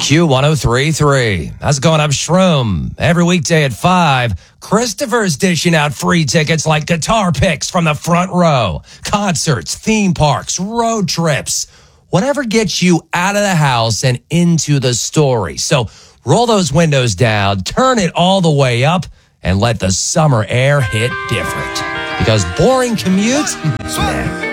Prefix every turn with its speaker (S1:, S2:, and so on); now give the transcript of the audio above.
S1: Q1033. How's it going? I'm Shroom. Every weekday at 5, Christopher's dishing out free tickets like guitar picks from the front row, concerts, theme parks, road trips, whatever gets you out of the house and into the story. So roll those windows down, turn it all the way up, and let the summer air hit different. Because boring commute, nah.